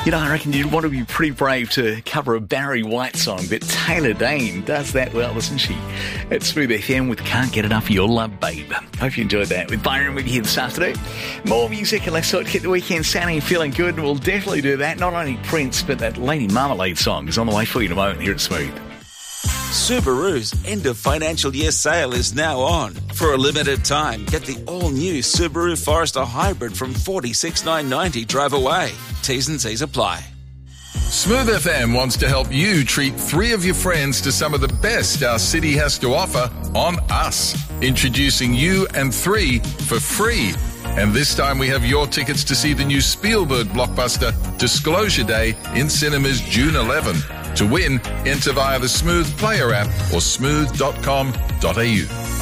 I reckon you'd want to be pretty brave to cover a Barry White song, but Taylor Dayne does that well, doesn't she? It's Smooth FM with Can't Get Enough of Your Love, Babe. Hope you enjoyed that. With Byron with you here this afternoon. More music and let's start to get the weekend sounding and feeling good, and we'll definitely do that. Not only Prince, but that Lady Marmalade song is on the way for you in a moment here at Smooth. Subaru's end of financial year sale is now on. For a limited time, get the all-new Subaru Forester Hybrid from $46,990 drive away. T's and C's apply. Smooth FM wants to help you treat 3 of your friends to some of the best our city has to offer on us. Introducing you and 3 for free. And this time we have your tickets to see the new Spielberg blockbuster Disclosure Day in cinemas June 11. To win, enter via the Smooth Player app or smooth.com.au.